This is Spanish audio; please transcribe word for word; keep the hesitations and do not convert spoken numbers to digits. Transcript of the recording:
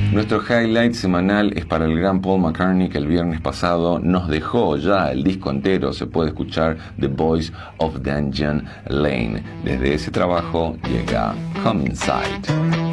Nuestro highlight semanal es para el gran Paul McCartney, que el viernes pasado nos dejó ya el disco entero. Se puede escuchar The Boys of Dungeon Lane. Desde ese trabajo llega Come Inside.